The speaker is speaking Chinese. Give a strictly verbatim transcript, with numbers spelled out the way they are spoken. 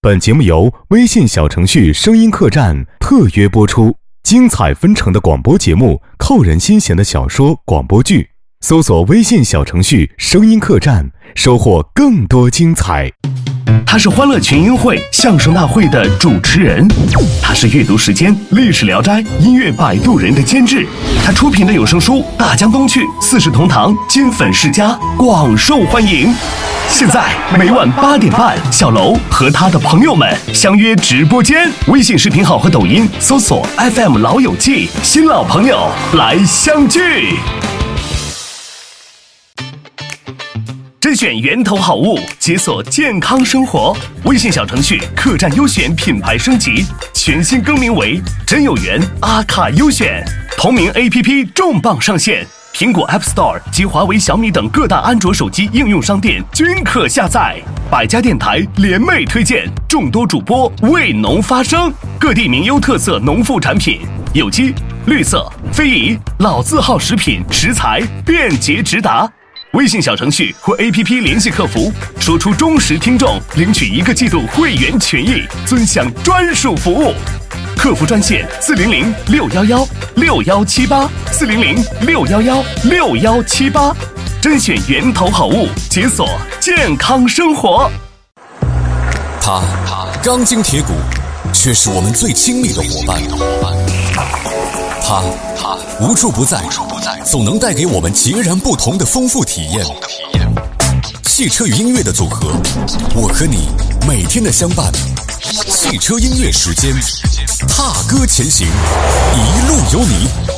本节目由微信小程序声音客栈特约播出，精彩纷呈的广播节目，扣人心弦的小说广播剧，搜索微信小程序声音客栈，收获更多精彩。 他是欢乐群英会相声大会的主持人，他是阅读时间历史聊斋音乐摆渡人的监制，他出品的有声书《大江东去》四世同堂金粉世家广受欢迎。现在每晚八点半，小楼和他的朋友们相约直播间，微信视频号和抖音搜索 F M 老友记，新老朋友来相聚。甄选源头好物，解锁健康生活。微信小程序客栈优选品牌升级，全新更名为真有缘阿卡优选。同名 A P P 重磅上线，苹果 App Store 及华为、小米等各大安卓手机应用商店均可下载。百家电台联袂推荐，众多主播为农发声，各地名优特色农副产品，有机、绿色、非遗、老字号食品食材便捷直达。微信小程序或 A P P 联系客服，说出忠实听众领取一个季度会员权益，尊享专属服务。客服专线四零零六幺幺六幺七八四零零六幺幺六幺七八，甄选源头好物，解锁健康生活。 他钢筋铁骨，却是我们最亲密的伙伴。他无处不在，总能带给我们截然不同的丰富体验。汽车与音乐的组合，我和你每天的相伴。汽车音乐时间，踏歌前行，一路有你。